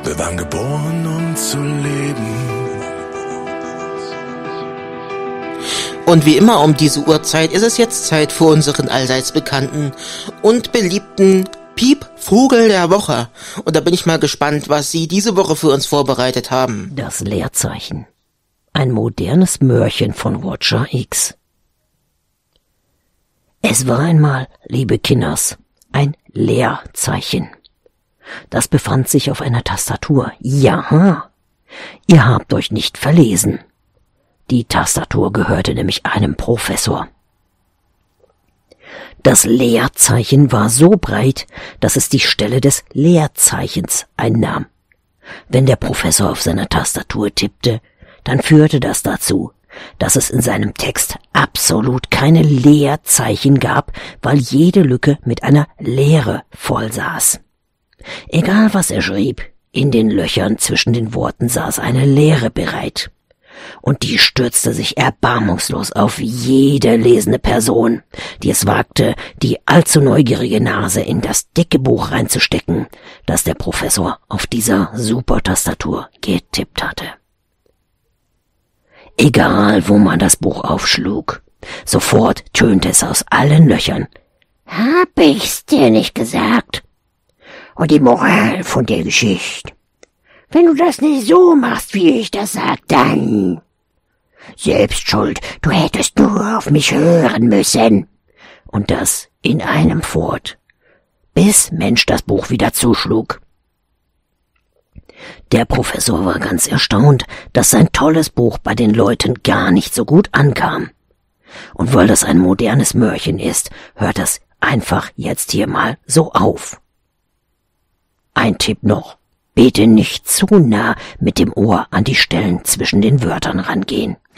Wir waren geboren, um zu leben. Und wie immer um diese Uhrzeit ist es jetzt Zeit für unseren allseits bekannten und beliebten Piepvogel der Woche. Und da bin ich mal gespannt, was Sie diese Woche für uns vorbereitet haben. Das Leerzeichen. Ein modernes Märchen von Roger X. Es war einmal, liebe Kinders, ein Leerzeichen. Das befand sich auf einer Tastatur. Ja, ihr habt euch nicht verlesen. Die Tastatur gehörte nämlich einem Professor. Das Leerzeichen war so breit, dass es die Stelle des Leerzeichens einnahm. Wenn der Professor auf seiner Tastatur tippte, dann führte das dazu, dass es in seinem Text absolut keine Leerzeichen gab, weil jede Lücke mit einer Leere vollsaß. Egal was er schrieb, in den Löchern zwischen den Worten saß eine Leere bereit. Und die stürzte sich erbarmungslos auf jede lesende Person, die es wagte, die allzu neugierige Nase in das dicke Buch reinzustecken, das der Professor auf dieser Supertastatur getippt hatte. Egal, wo man das Buch aufschlug, sofort tönte es aus allen Löchern. Hab ich's dir nicht gesagt? Und die Moral von der Geschichte: Wenn du das nicht so machst, wie ich das sag, dann selbst schuld, du hättest nur auf mich hören müssen. Und das in einem fort, bis Mensch das Buch wieder zuschlug. Der Professor war ganz erstaunt, dass sein tolles Buch bei den Leuten gar nicht so gut ankam. Und weil das ein modernes Märchen ist, hört das einfach jetzt hier mal so auf. Ein Tipp noch: Bitte nicht zu nah mit dem Ohr an die Stellen zwischen den Wörtern rangehen.